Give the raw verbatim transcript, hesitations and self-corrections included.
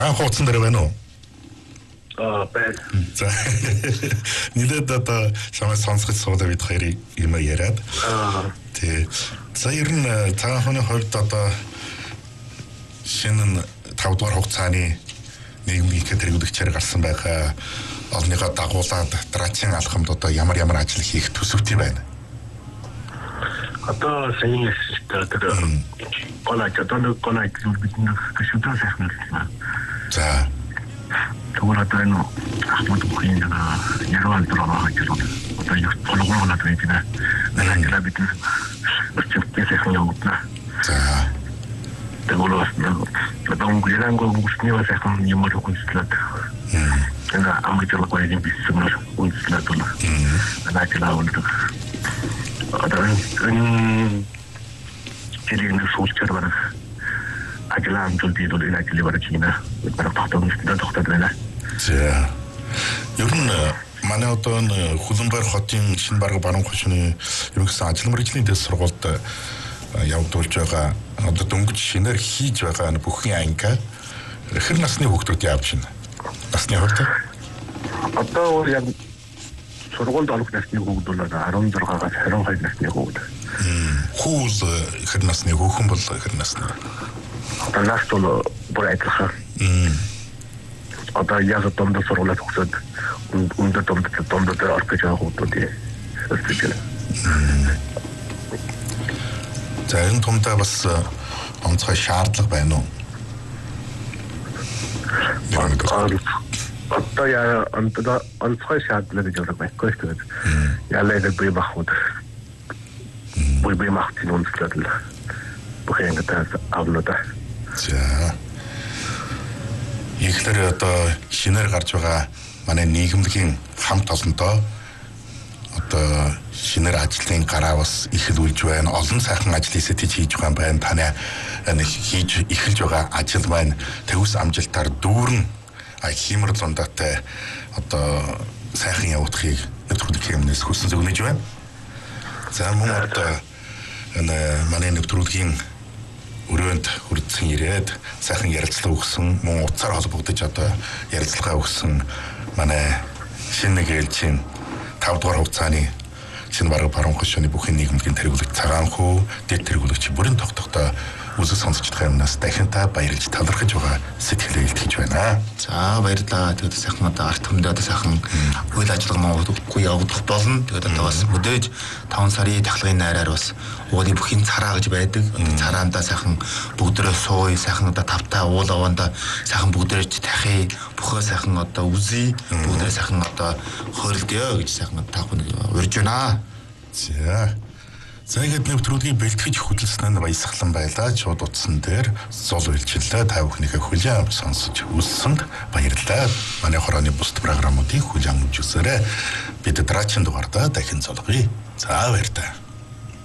Аа хууцсан дээр байна уу? Аа байна. За. Нилээд одоо шамаа сонсгож суулаа бид хоёрыг юм яриад. Аа. Тэ. За ер нь цаахны хувьд одоо шинэ тав дугаар хугацааны нийгмийн хэрэглэгчээр гарсан байгаа олныгоо дагуулад драчийн алхамд одоо ямар ямар ажил хийх төсөвтэй байна. Одоо сайн эсвэл тэр гонаг одоо гонаг бидний гişүдэн сайхан байна. За. Тэгвэл одоо энэ ахмад бүхий нэг яруу дөрөв гэж байна. Одоо яг болгоно надад байна. Манай клуб бид өчигдөр сайхан явуулна. За. Тэгвэл одоо өнгөрсөн гол бүсний сайхан юм уу хүнслээд. Энэ амжилттай гоё юм биш юм уу хүнслээд байна. Манай клуб одоо энэ тэрийг суулчаар байна. Ажлаа амжилт дийдүүл энэ ажлыг барах юм аа. Барах тогтоомжтой тогтоод байна. За. Ер нь манай одоо Хүлэмбайр хотын шинэ бараг баруун хошны юм гэсэн ажил мэргэжлийн дэс сургуульд явагдуулж байгаа одоо дөнгөж шинээр хийж байгаа бүхний анги хэр насны хүүхдүүд явж байна. Насны хувьд одоо яг сургуульд орох насны хүүхд бол арван зургаас харин хоёр насны хүүхд. Хүүл хэр насны хүүхэн бол хэр насны? Одоо нас бол бүр адилхан. Одоо яг домдод сургуулаад хөсөд өндөр домдод домдод орох гэж байгаа хүүхдүүд өсөж байна. За энэ томдоо бас онцгой шаардлага байна уу? Одоо яа онцгой онцгой шаардлага гэж байгаа байхгүй шүү дээ. Ялаад би бахууд. Би би махтын үндэслэл бүхэн ингээд авлаа. За. Ихлээр одоо шинээр гарч байгаа манай нийгэмлэгийн хамт олонтоо одоо шинээр ажлын гараа бас эхлүүлж байна. Олон сайхан ажил хэсэж хийж байгаа юм байна. Таны энэ хийж эхэлж байгаа ажил маань төвс амжилтаар дүүрэн химэр зундаатай одоо сайхан явуулахыг нэвтрүүлэг хэмнээс хүссэн зөвнөж байна. За мөн одоо энэ манай нэвтрүүлгийн өрөөнд хүрдсэн ирээд сайхан ярилцлага өгсөн мөн утсаар холбогдож одоо ярилцлага өгсөн манай шинэ нэг ээлжийн тав дугаар хугацааны шинэ бараг баруун хошны бүхний нийгэмлэгийн тэргүүлэгч Цагаанхүү дэд тэргүүлэгч бүрэн тогтохдоо үзэл сонсож байгаа юмнаас дахин та баярлж талархаж байгаа сэтгэлээ илтгэж байна. За баярлалаа. Тэгээд сайхан одоо арт хүндээ одоо сайхан үйл ажиллагаа мөн явагдах болно. Тэгээд одоо бас мэдээж таван сарын тахлагын найраар бас уулын бүхний цараа гэж байдаг. Одоо цараандаа сайхан бүгдээрээ сууя, сайхан одоо тавтаа уул аваанда сайхан бүгдээрээ тахи, бүхөө сайхан одоо үзье, бүгдээрээ сайхан одоо хойлдё гэж сайхан та бүхэн урьж байна. За За ингээд нэвтрүүлгийг бэлтгэж хөдөлсөн нь баясгалан байлаа. Шууд утсан дээр зол үйлчлэлээ та бүхнийхээ хүлээн сонсож үлсэнд баярлалаа. Манай хорооны бусд програмуудыг хүлээн авч үзээрэй. Бид драачин дугаардаа дахин золгоё. За баярлалаа.